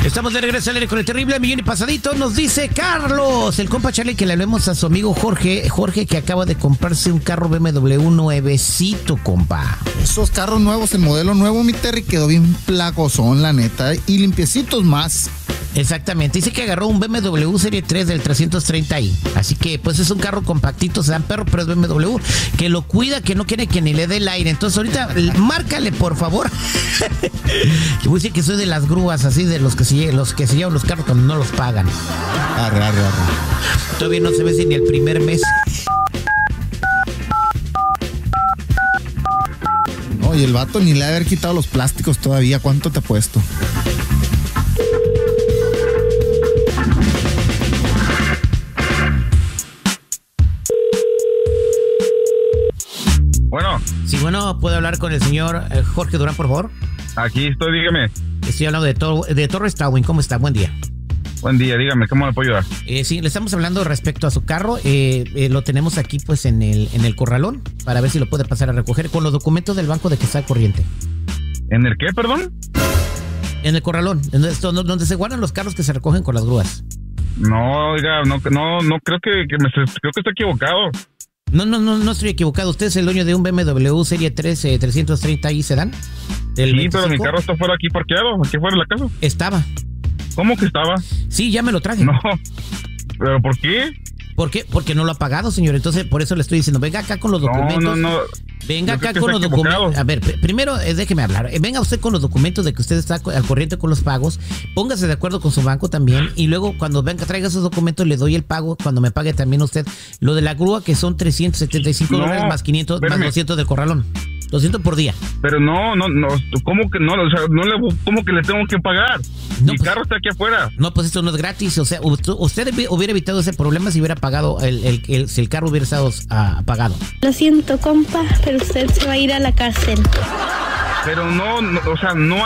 Estamos de regreso al aire con el terrible millón y pasadito. Nos dice Carlos, el compa Charlie, que le hablemos a su amigo Jorge. Jorge, que acaba de comprarse un carro BMW nuevecito, compa. Esos carros nuevos, el modelo nuevo, mi Terry, quedó bien placosón, la neta. Y limpiecitos más. Exactamente, dice que agarró un BMW Serie 3 del 330i. Así que pues es un carro compactito, se dan perro, pero es BMW. Que lo cuida, que no quiere que ni le dé el aire. Entonces ahorita márcale, por favor. Yo voy a decir que soy de las grúas, así de los que se llevan los carros cuando no los pagan. Arre. Todavía no se ve si ni el primer mes. No, y el vato ni le ha de haber quitado los plásticos todavía. ¿Cuánto te ha puesto? Bueno. Sí, bueno, ¿puedo hablar con el señor Jorge Durán, por favor? Aquí estoy, dígame. Estoy hablando de Torres Towing. ¿Cómo está? Buen día. Buen día, dígame, ¿cómo le puedo ayudar? Sí, le estamos hablando respecto a su carro. Lo tenemos aquí pues en el corralón para ver si lo puede pasar a recoger con los documentos del banco de que está al corriente. ¿En el qué, perdón? En el corralón, donde se guardan los carros que se recogen con las grúas. No, oiga, no creo que creo que está equivocado. No estoy equivocado. ¿Usted es el dueño de un BMW Serie 3 330i sedán? Sí, 25? Pero mi carro está fuera aquí parqueado, aquí fuera de la casa. Estaba. ¿Cómo que estaba? Sí, ya me lo traje. No, ¿pero por qué? ¿Por qué? Porque no lo ha pagado, señor. Entonces, por eso le estoy diciendo, venga acá con los documentos. No. Venga acá con los documentos. A ver, primero déjeme hablar. Venga usted con los documentos de que usted está al corriente con los pagos. Póngase de acuerdo con su banco también. Y luego, cuando venga, traiga esos documentos, le doy el pago. Cuando me pague también usted lo de la grúa, que son $375 más 500, espérame, más 200 del corralón. 200 por día. Pero no, ¿cómo que no? O sea, ¿cómo que le tengo que pagar? No, Mi pues, carro está aquí afuera. No, pues esto no es gratis. O sea, usted hubiera evitado ese problema si hubiera pagado si el carro hubiera estado pagado. Lo siento, compa, pero usted se va a ir a la cárcel. Pero no, o sea, no